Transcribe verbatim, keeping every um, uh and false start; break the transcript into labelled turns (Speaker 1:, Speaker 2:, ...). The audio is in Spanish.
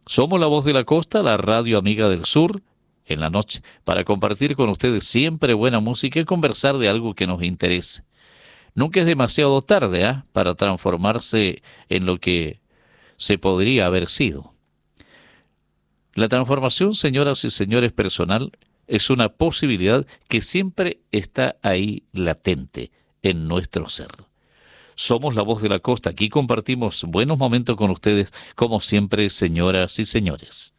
Speaker 1: Somos la voz de la costa, la radio amiga del sur, en la noche, para compartir con ustedes siempre buena música y conversar de algo que nos interese. Nunca es demasiado tarde, ¿eh? para transformarse en lo que se podría haber sido. La transformación, señoras y señores, personal, es una posibilidad que siempre está ahí latente en nuestro ser. Somos la voz de la costa, aquí compartimos buenos momentos con ustedes, como siempre, señoras y señores.